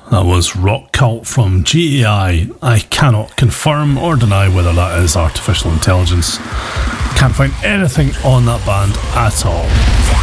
That was Rock Cult from GAI. I cannot confirm or deny whether that is artificial intelligence. Can't find anything on that band at all.